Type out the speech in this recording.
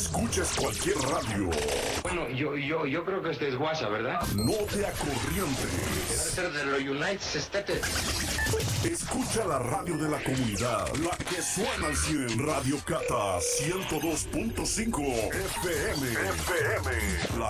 escuches cualquier radio. Bueno, yo creo que este es guasa, ¿verdad? No te acorrientes. Debe ser de los United States. Escucha la radio de la comunidad, la que suena al 100. Radio Cata 102.5 FM. La